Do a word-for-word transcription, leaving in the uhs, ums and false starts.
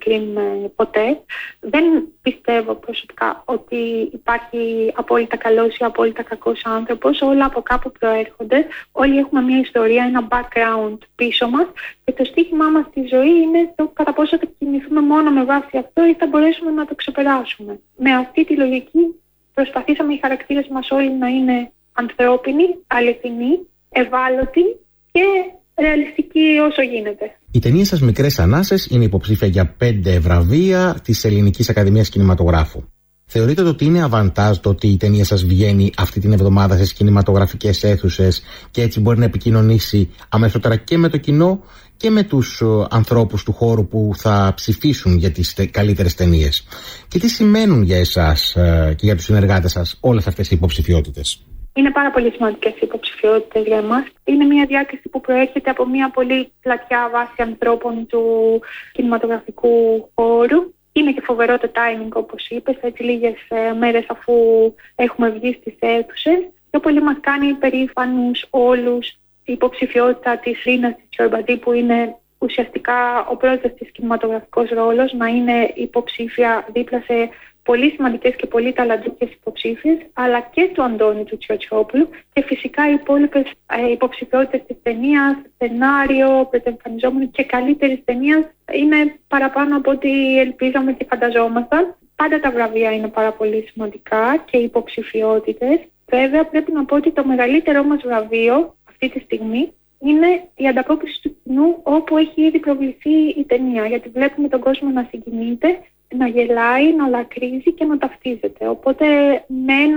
φιλμ ποτέ. Δεν πιστεύω προσωπικά ότι υπάρχει απόλυτα καλός ή απόλυτα κακός άνθρωπος. Όλα από κάπου προέρχονται. Όλοι έχουμε μια ιστορία, ένα background πίσω μας και το στοίχημά μας στη ζωή είναι το κατά πόσο θα κινηθούμε μόνο με βάση αυτό ή θα μπορέσουμε να το ξεπεράσουμε. Με αυτή τη λογική προσπαθήσαμε οι χαρακτήρες μας όλοι να είναι ανθρώπινοι, αληθινοί, ευάλωτοι και ρεαλιστικοί όσο γίνεται. Η ταινία σας «Μικρές Ανάσες» είναι υποψήφια για πέντε βραβεία της Ελληνικής Ακαδημίας Κινηματογράφου. Θεωρείτε ότι είναι αβαντάζ το ότι η ταινία σας βγαίνει αυτή την εβδομάδα στις κινηματογραφικές αίθουσες και έτσι μπορεί να επικοινωνήσει αμέσωτερα και με το κοινό και με τους ανθρώπους του χώρου που θα ψηφίσουν για τις καλύτερες ταινίες? Και τι σημαίνουν για εσάς και για τους συνεργάτες σας όλες αυτές οι υποψηφιότητες? Είναι πάρα πολύ σημαντικές οι υποψηφιότητες για εμάς. Είναι μια διάκριση που προέρχεται από μια πολύ πλατιά βάση ανθρώπων του κινηματογραφικού χώρου. Είναι και φοβερό το timing, όπως είπες, έτσι λίγες μέρες αφού έχουμε βγει στις αίθουσες. Πιο πολύ μας κάνει περήφανους όλους η υποψηφιότητα της Ρίνας Τσιορμπαντή, που είναι ουσιαστικά ο πρώτος της κινηματογραφικός ρόλος, να είναι υποψήφια δίπλα σε πολύ σημαντικές και πολύ ταλαντούχες υποψήφιες, αλλά και του Αντώνη του Τσιοτσιόπουλου και φυσικά οι υπόλοιπες ε, υποψηφιότητες της ταινίας, σενάριο, πρωτοεμφανιζόμενο και καλύτερης ταινίας είναι παραπάνω από ό,τι ελπίζαμε και φανταζόμασταν. Πάντα τα βραβεία είναι πάρα πολύ σημαντικά και οι υποψηφιότητες. Βέβαια πρέπει να πω ότι το μεγαλύτερό μας βραβείο αυτή τη στιγμή είναι η ανταπόκριση του κοινού όπου έχει ήδη προβληθεί η ταινία, γιατί βλέπουμε τον κόσμο να συγκινείται, να γελάει, να δακρύζει και να ταυτίζεται. Οπότε με